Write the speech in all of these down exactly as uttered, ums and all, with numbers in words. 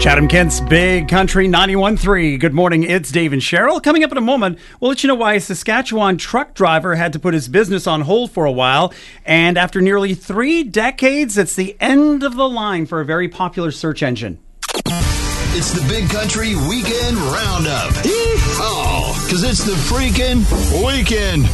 Chatham-Kent's Big Country ninety-one point three. Good morning, it's Dave and Cheryl. Coming up in a moment, we'll let you know why a Saskatchewan truck driver had to put his business on hold for a while. And after nearly three decades, it's the end of the line for a very popular search engine. It's the Big Country Weekend Roundup. Yeehaw! Because it's the freaking weekend.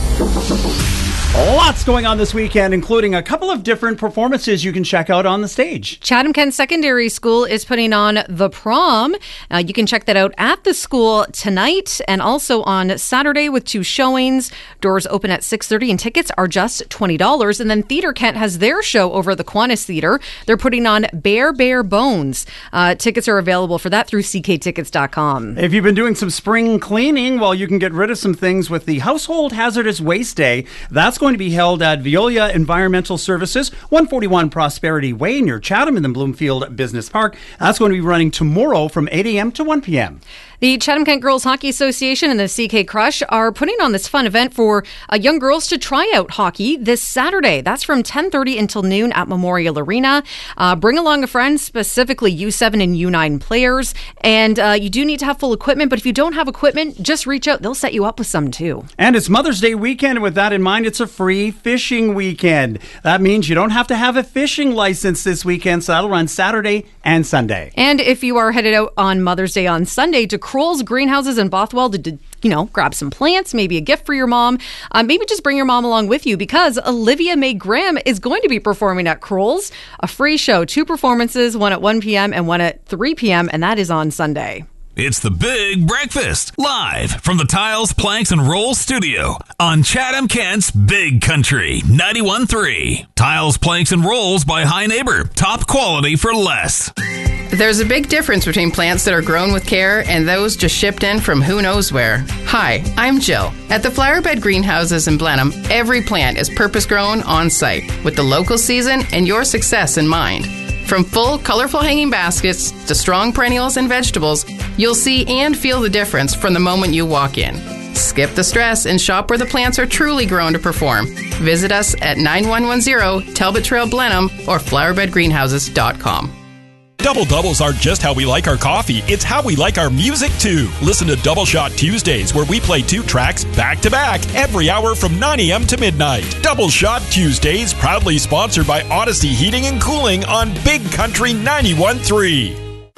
Lots going on this weekend, including a couple of different performances you can check out on the stage. Chatham-Kent Secondary School is putting on The Prom. Uh, you can check that out at the school tonight and also on Saturday with two showings. Doors open at six thirty and tickets are just twenty dollars. And then Theatre Kent has their show over at the Kiwanis Theatre. They're putting on Bare Bare Bones. Uh, tickets are available for that through c k tickets dot com. If you've been doing some spring cleaning, well, you can get rid of some things with the Household Hazardous Waste Day. That's going to be held at Veolia Environmental Services, one forty-one Prosperity Way near Chatham in the Bloomfield Business Park. That's going to be running tomorrow from eight a.m. to one p.m. The Chatham-Kent Girls Hockey Association and the C K Crush are putting on this fun event for uh, young girls to try out hockey this Saturday. That's from ten thirty until noon at Memorial Arena. Uh, bring along a friend, specifically U seven and U nine players. And uh, you do need to have full equipment, but if you don't have equipment, just reach out. They'll set you up with some too. And it's Mother's Day weekend, and with that in mind, it's a free fishing weekend. That means you don't have to have a fishing license this weekend, so that'll run Saturday and Sunday. And if you are headed out on Mother's Day on Sunday to Kroll's Greenhouses in Bothwell to, you know, grab some plants, maybe a gift for your mom. Uh, maybe just bring your mom along with you because Olivia Mae Graham is going to be performing at Kroll's. A free show, two performances, one at one p.m. and one at three p.m. and that is on Sunday. It's the Big Breakfast, live from the Tiles, Planks, and Rolls studio on Chatham-Kent's Big Country ninety-one point three. Tiles, Planks, and Rolls by High Neighbor. Top quality for less. There's a big difference between plants that are grown with care and those just shipped in from who knows where. Hi, I'm Jill. At the Flowerbed Greenhouses in Blenheim, every plant is purpose-grown on-site with the local season and your success in mind. From full, colorful hanging baskets to strong perennials and vegetables, you'll see and feel the difference from the moment you walk in. Skip the stress and shop where the plants are truly grown to perform. Visit us at nine one one zero Talbot Trail Blenheim or flowerbed greenhouses dot com. Double Doubles aren't just how we like our coffee, it's how we like our music too. Listen to Double Shot Tuesdays, where we play two tracks back to back every hour from nine a.m. to midnight. Double Shot Tuesdays, proudly sponsored by Odyssey Heating and Cooling on Big Country ninety-one point three.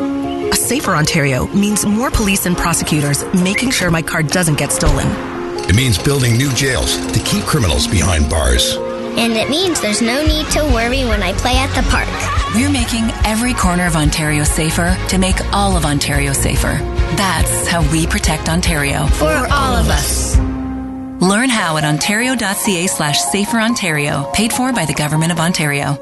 A safer Ontario means more police and prosecutors making sure my car doesn't get stolen. It means building new jails to keep criminals behind bars. And it means there's no need to worry when I play at the park. We're making every corner of Ontario safer to make all of Ontario safer. That's how we protect Ontario. For all of us. Learn how at ontario.ca slash safer Ontario. Paid for by the Government of Ontario.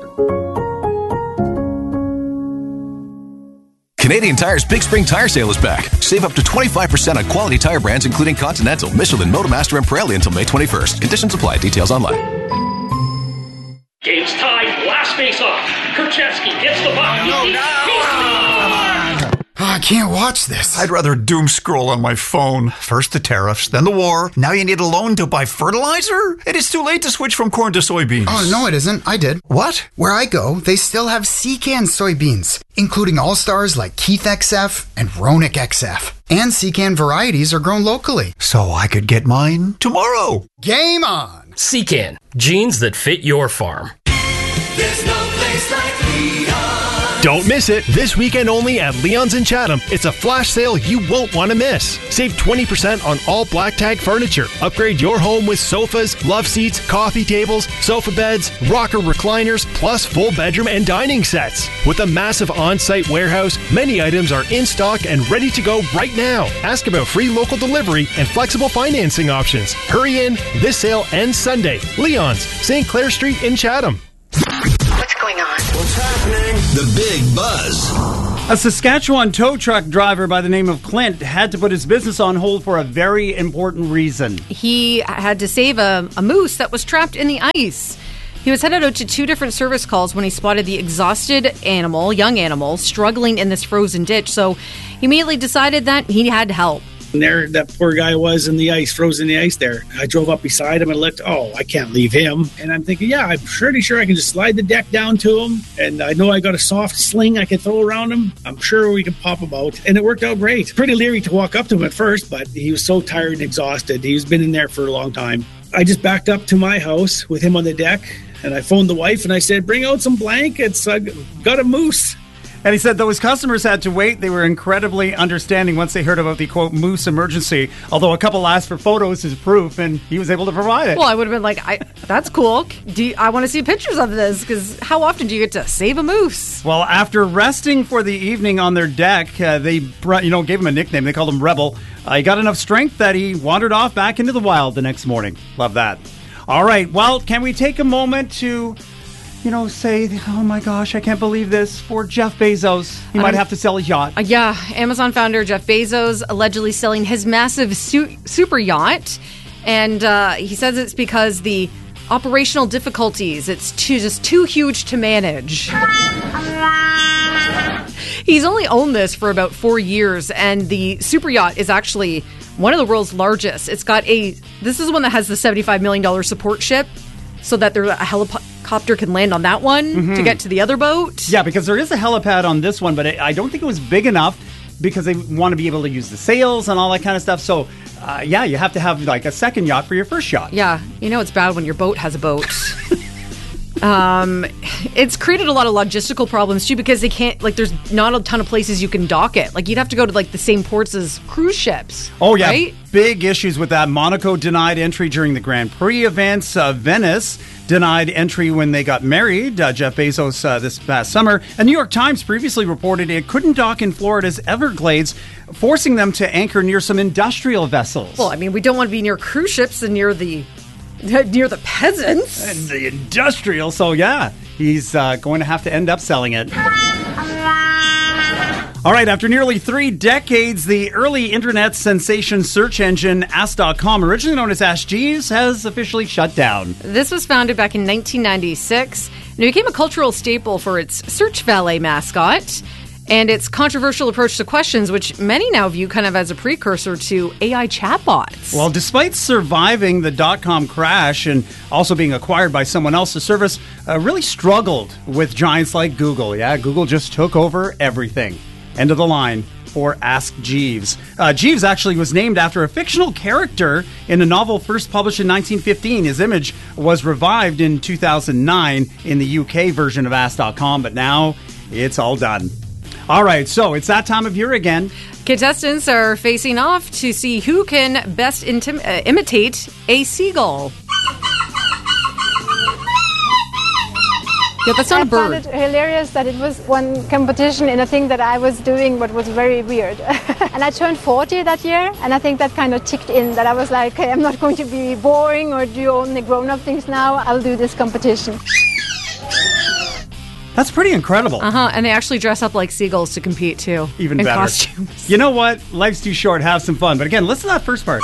Canadian Tire's Big Spring Tire Sale is back. Save up to twenty-five percent on quality tire brands including Continental, Michelin, Motomaster, and Pirelli until May twenty-first. Conditions apply. Details online. Game's tied. Last face off. Kurchevsky gets the puck. No, He, no. he scored! Oh, I can't watch this. I'd rather doom scroll on my phone. First the tariffs, then the war. Now you need a loan to buy fertilizer? It is too late to switch from corn to soybeans. Oh, no, it isn't. I did. What? Where I go, they still have Secan soybeans, including all-stars like Keith X F and Ronick X F. And Secan varieties are grown locally. So I could get mine tomorrow. Game on! Secan, genes that fit your farm. There's no place like Leon. Don't miss it. This weekend only at Leon's in Chatham. It's a flash sale you won't want to miss. Save twenty percent on all Black Tag furniture. Upgrade your home with sofas, love seats, coffee tables, sofa beds, rocker recliners, plus full bedroom and dining sets. With a massive on-site warehouse, many items are in stock and ready to go right now. Ask about free local delivery and flexible financing options. Hurry in. This sale ends Sunday. Leon's, Saint Clair Street in Chatham. What's going on? What's happening? The Big Buzz. A Saskatchewan tow truck driver by the name of Clint had to put his business on hold for a very important reason. He had to save a, a moose that was trapped in the ice. He was headed out to two different service calls when he spotted the exhausted animal, young animal, struggling in this frozen ditch. So he immediately decided that he had help. And there, that poor guy was in the ice, frozen in the ice there. I drove up beside him and looked, oh, I can't leave him. And I'm thinking, yeah, I'm pretty sure I can just slide the deck down to him. And I know I got a soft sling I can throw around him. I'm sure we can pop him out. And it worked out great. Pretty leery to walk up to him at first, but he was so tired and exhausted. He's been in there for a long time. I just backed up to my house with him on the deck. And I phoned the wife and I said, bring out some blankets. I got a moose. And he said though his customers had to wait, they were incredibly understanding once they heard about the, quote, moose emergency. Although a couple asked for photos as proof, and he was able to provide it. Well, I would have been like, I, that's cool. Do you, I want to see pictures of this, because how often do you get to save a moose? Well, after resting for the evening on their deck, uh, they brought, you know, gave him a nickname. They called him Rebel. Uh, he got enough strength that he wandered off back into the wild the next morning. Love that. All right, well, can we take a moment to... you know, say, oh my gosh, I can't believe this, for Jeff Bezos. He might um, have to sell his yacht. Uh, yeah, Amazon founder Jeff Bezos allegedly selling his massive su- super yacht. And uh, he says it's because the operational difficulties, it's too, just too huge to manage. He's only owned this for about four years, and the super yacht is actually one of the world's largest. It's got a, this is one that has the seventy-five million dollars support ship, so that there's a helicopter can land on that one mm-hmm. to get to the other boat. Yeah, because there is a helipad on this one, but it, I don't think it was big enough because they want to be able to use the sails and all that kind of stuff. So, uh, yeah, you have to have like a second yacht for your first yacht. Yeah, you know it's bad when your boat has a boat. um, it's created a lot of logistical problems too, because they can't, like, there's not a ton of places you can dock it. Like, you'd have to go to like the same ports as cruise ships. Oh yeah, right? Big issues with that. Monaco denied entry during the Grand Prix events. Uh, Venice denied entry when they got married, uh, Jeff Bezos, uh, this past summer. And New York Times previously reported it couldn't dock in Florida's Everglades, forcing them to anchor near some industrial vessels. Well, I mean, we don't want to be near cruise ships and near the near the peasants. And the industrial, so yeah, he's uh, going to have to end up selling it. All right, after nearly three decades, the early internet sensation search engine Ask dot com, originally known as Ask Jeeves, has officially shut down. This was founded back in nineteen ninety-six, and it became a cultural staple for its search valet mascot and its controversial approach to questions, which many now view kind of as a precursor to A I chatbots. Well, despite surviving the dot-com crash and also being acquired by someone else, the service uh, really struggled with giants like Google. Yeah, Google just took over everything. End of the line for Ask Jeeves. Uh, Jeeves actually was named after a fictional character in a novel first published in nineteen fifteen. His image was revived in two thousand nine in the U K version of Ask dot com, but now it's all done. All right, so it's that time of year again. Contestants are facing off to see who can best intim- uh, imitate a seagull. Yeah, that's not I a bird. found it hilarious that it was one competition in a thing that I was doing, but was very weird. And I turned forty that year, and I think that kind of ticked in, that I was like, okay, I'm not going to be boring or do only grown-up things now. I'll do this competition. That's pretty incredible. Uh-huh, and they actually dress up like seagulls to compete, too. Even in better. Costumes. You know what? Life's too short. Have some fun. But again, listen to that first part.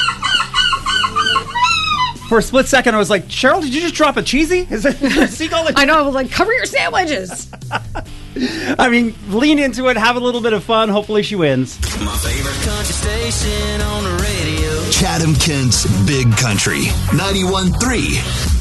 For a split second, I was like, Cheryl, did you just drop a cheesy? Is it a seagull? I know. I was like, cover your sandwiches. I mean, lean into it. Have a little bit of fun. Hopefully she wins. My favorite country station on the radio. Chatham Kent's Big Country. ninety-one point three